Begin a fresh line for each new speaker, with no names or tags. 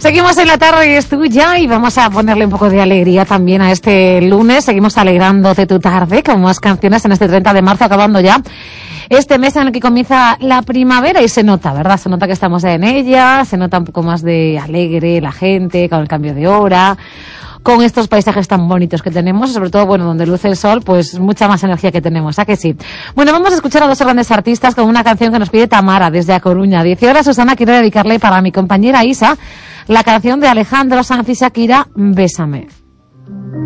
Seguimos en la tarde y es tuya y vamos a ponerle un poco de alegría también a este lunes. Seguimos alegrándote tu tarde con más canciones en este 30 de marzo, acabando ya este mes en el que comienza la primavera y se nota, ¿verdad? Se nota que estamos en ella, se nota un poco más de alegre la gente con el cambio de hora, con estos paisajes tan bonitos que tenemos y sobre todo, bueno, donde luce el sol, pues mucha más energía que tenemos, ¿a que sí? Bueno, vamos a escuchar a dos grandes artistas con una canción que nos pide Tamara desde A Coruña. Dice: hola Susana, quiero dedicarle para mi compañera Isa la canción de Alejandro Sanz y Shakira, Bésame.